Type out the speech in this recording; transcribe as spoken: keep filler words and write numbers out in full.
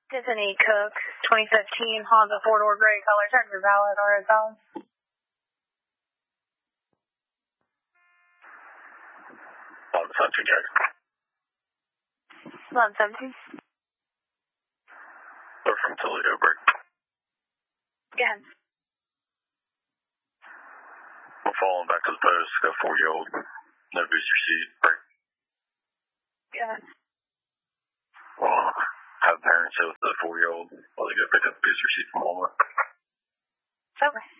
Tiffany Cook, twenty fifteen Honda four-door gray color. Check your valid or its own. eleven seventeen, check. eleven seventeen. We're from Toledo, break. Go ahead. We're falling back to the post, got a four-year-old. No booster seat, break. Go ahead. Well, have parents here with the four-year-old while they go pick up the booster seat from Walmart. Okay.